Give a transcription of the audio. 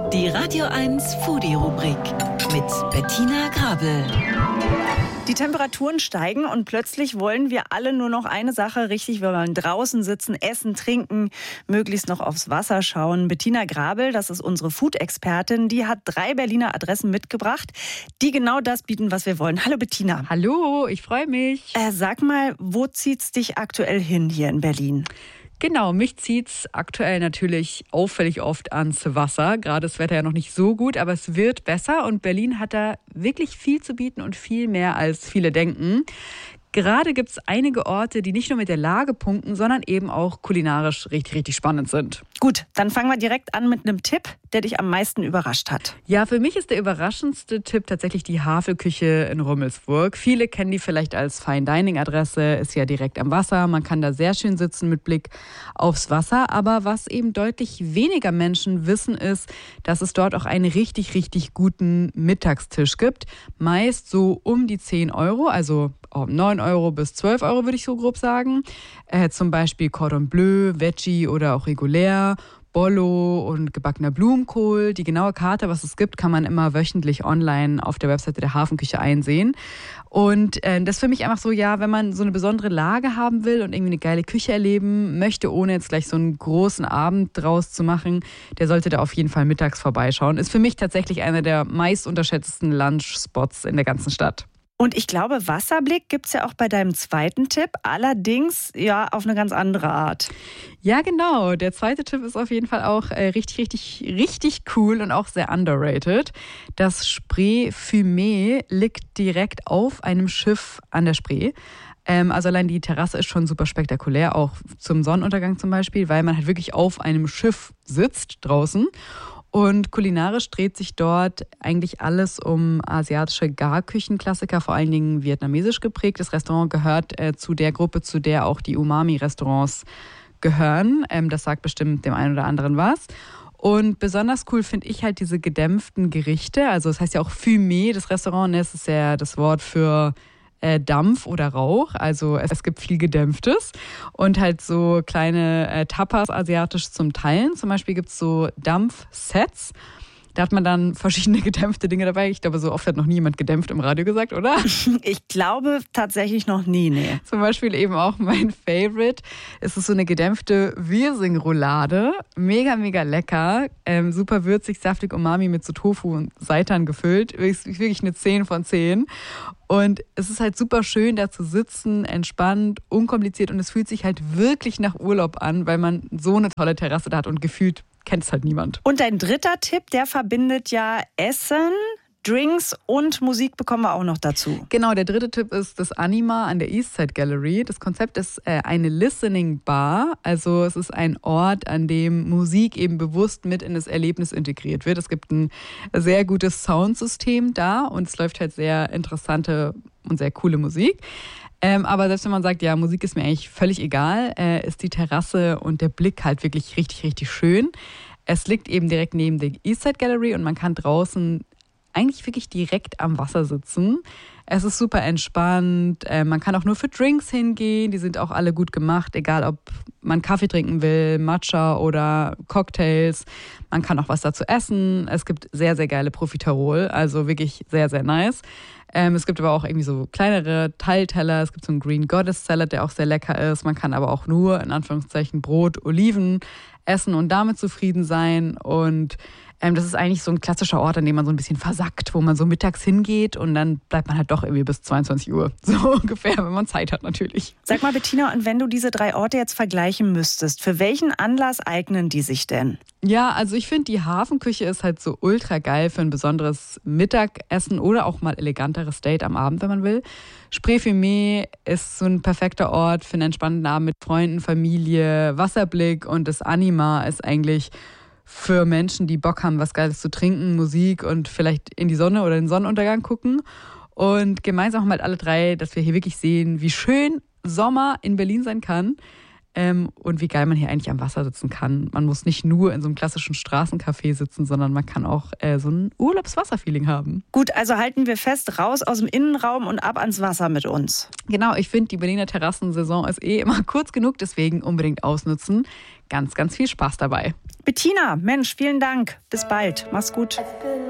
Die Radio 1 Foodie-Rubrik mit Bettina Grabel. Die Temperaturen steigen und plötzlich wollen wir alle nur noch eine Sache richtig. Wir wollen draußen sitzen, essen, trinken, möglichst noch aufs Wasser schauen. Bettina Grabel, das ist unsere Food-Expertin, die hat 3 Berliner Adressen mitgebracht, die genau das bieten, was wir wollen. Hallo Bettina. Hallo, ich freue mich. Sag mal, wo zieht's dich aktuell hin hier in Berlin? Genau, mich zieht's aktuell natürlich auffällig oft ans Wasser. Gerade ist das Wetter ja noch nicht so gut, aber es wird besser und Berlin hat da wirklich viel zu bieten und viel mehr, als viele denken. Gerade gibt es einige Orte, die nicht nur mit der Lage punkten, sondern eben auch kulinarisch richtig, richtig spannend sind. Gut, dann fangen wir direkt an mit einem Tipp, der dich am meisten überrascht hat. Ja, für mich ist der überraschendste Tipp tatsächlich die Havelküche in Rummelsburg. Viele kennen die vielleicht als Fine-Dining-Adresse, ist ja direkt am Wasser. Man kann da sehr schön sitzen mit Blick aufs Wasser. Aber was eben deutlich weniger Menschen wissen, ist, dass es dort auch einen richtig, richtig guten Mittagstisch gibt. Meist so um die 10 Euro, also 9 Euro bis 12 Euro würde ich so grob sagen. Zum Beispiel Cordon Bleu, Veggie oder auch regulär, Bollo und gebackener Blumenkohl. Die genaue Karte, was es gibt, kann man immer wöchentlich online auf der Webseite der Hafenküche einsehen. Und das ist für mich einfach so, ja, wenn man so eine besondere Lage haben will und irgendwie eine geile Küche erleben möchte, ohne jetzt gleich so einen großen Abend draus zu machen, der sollte da auf jeden Fall mittags vorbeischauen. Ist für mich tatsächlich einer der meist unterschätzten Lunchspots in der ganzen Stadt. Und ich glaube, Wasserblick gibt's ja auch bei deinem zweiten Tipp, allerdings ja auf eine ganz andere Art. Ja, genau. Der zweite Tipp ist auf jeden Fall auch richtig, richtig, richtig cool und auch sehr underrated. Das Spree Fumé liegt direkt auf einem Schiff an der Spree. Also allein die Terrasse ist schon super spektakulär, auch zum Sonnenuntergang zum Beispiel, weil man halt wirklich auf einem Schiff sitzt draußen. Und kulinarisch dreht sich dort eigentlich alles um asiatische Garküchenklassiker, vor allen Dingen vietnamesisch geprägt. Das Restaurant gehört zu der Gruppe, zu der auch die Umami-Restaurants gehören. Das sagt bestimmt dem einen oder anderen was. Und besonders cool finde ich halt diese gedämpften Gerichte. Also das heißt ja auch Fumé, das Restaurant, das ist ja das Wort für Dampf oder Rauch, also es gibt viel Gedämpftes und halt so kleine Tapas asiatisch zum Teilen. Zum Beispiel gibt es so Dampfsets. Da hat man dann verschiedene gedämpfte Dinge dabei. Ich glaube, so oft hat noch nie jemand gedämpft im Radio gesagt, oder? Ich glaube tatsächlich noch nie, nee. Zum Beispiel eben auch mein Favorite. Es ist so eine gedämpfte Wirsing-Roulade. Mega, mega lecker. Super würzig, saftig, Umami mit so Tofu und Seitan gefüllt. Wirklich eine 10 von 10. Und es ist halt super schön, da zu sitzen, entspannt, unkompliziert. Und es fühlt sich halt wirklich nach Urlaub an, weil man so eine tolle Terrasse da hat und gefühlt kennt es halt niemand. Und dein dritter Tipp, der verbindet ja Essen, Drinks und Musik bekommen wir auch noch dazu. Genau, der dritte Tipp ist das Anima an der Eastside Gallery. Das Konzept ist eine Listening Bar. Also es ist ein Ort, an dem Musik eben bewusst mit in das Erlebnis integriert wird. Es gibt ein sehr gutes Soundsystem da und es läuft halt sehr interessante und sehr coole Musik. Aber selbst wenn man sagt, ja, Musik ist mir eigentlich völlig egal, ist die Terrasse und der Blick halt wirklich richtig, richtig schön. Es liegt eben direkt neben der Eastside Gallery und man kann draußen eigentlich wirklich direkt am Wasser sitzen. Es ist super entspannt. Man kann auch nur für Drinks hingehen. Die sind auch alle gut gemacht, egal ob man Kaffee trinken will, Matcha oder Cocktails. Man kann auch was dazu essen. Es gibt sehr, sehr geile Profiterol, also wirklich sehr, sehr nice. Es gibt aber auch irgendwie so kleinere Teilteller. Es gibt so einen Green Goddess Salad, der auch sehr lecker ist. Man kann aber auch nur, in Anführungszeichen, Brot, Oliven essen und damit zufrieden sein. Und das ist eigentlich so ein klassischer Ort, an dem man so ein bisschen versackt, wo man so mittags hingeht und dann bleibt man halt doch irgendwie bis 22 Uhr. So ungefähr, wenn man Zeit hat natürlich. Sag mal Bettina, und wenn du diese 3 Orte jetzt vergleichen müsstest, für welchen Anlass eignen die sich denn? Ja, also ich finde, die Hafenküche ist halt so ultra geil für ein besonderes Mittagessen oder auch mal eleganteres Date am Abend, wenn man will. Spree Fumé ist so ein perfekter Ort für einen entspannten Abend mit Freunden, Familie. Wasserblick und das Anima ist eigentlich für Menschen, die Bock haben, was Geiles zu trinken, Musik und vielleicht in die Sonne oder den Sonnenuntergang gucken. Und gemeinsam haben halt alle 3, dass wir hier wirklich sehen, wie schön Sommer in Berlin sein kann. Und wie geil man hier eigentlich am Wasser sitzen kann. Man muss nicht nur in so einem klassischen Straßencafé sitzen, sondern man kann auch so ein Urlaubswasser-Feeling haben. Gut, also halten wir fest, raus aus dem Innenraum und ab ans Wasser mit uns. Genau, ich finde, die Berliner Terrassensaison ist immer kurz genug, deswegen unbedingt ausnutzen. Ganz, ganz viel Spaß dabei. Bettina, Mensch, vielen Dank. Bis bald. Mach's gut.